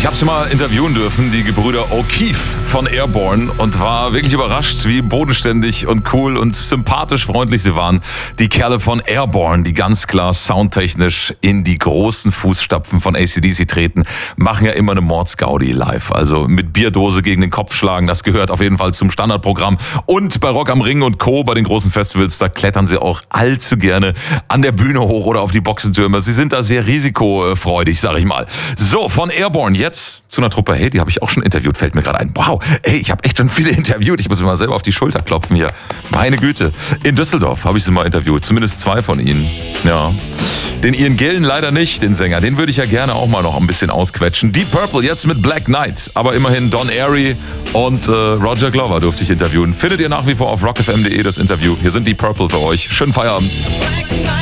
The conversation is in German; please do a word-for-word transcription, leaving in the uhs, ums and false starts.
Ich habe sie mal interviewen dürfen, die Gebrüder O'Keefe von Airborne, und war wirklich überrascht, wie bodenständig und cool und sympathisch freundlich sie waren. Die Kerle von Airborne, die ganz klar soundtechnisch in die großen Fußstapfen von A C D C treten, machen ja immer eine Mordsgaudi live. Also mit Bierdose gegen den Kopf schlagen, das gehört auf jeden Fall zum Standardprogramm. Und bei Rock am Ring und Co., bei den großen Festivals, da klettern sie auch allzu gerne an der Bühne hoch oder auf die Boxentürme. Sie sind da sehr risikofreudig, sag ich mal. So, von Airborne jetzt zu einer Truppe, hey, die habe ich auch schon interviewt, fällt mir gerade ein. Wow, ey, ich habe echt schon viele interviewt. Ich muss mir mal selber auf die Schulter klopfen hier. Meine Güte. In Düsseldorf habe ich sie mal interviewt, zumindest zwei von ihnen. Ja. Den Ian Gillan leider nicht, den Sänger. Den würde ich ja gerne auch mal noch ein bisschen ausquetschen. Deep Purple jetzt mit Black Knight. Aber immerhin Don Airey und äh, Roger Glover durfte ich interviewen. Findet ihr nach wie vor auf rock f m punkt de das Interview. Hier sind Deep Purple für euch. Schönen Feierabend.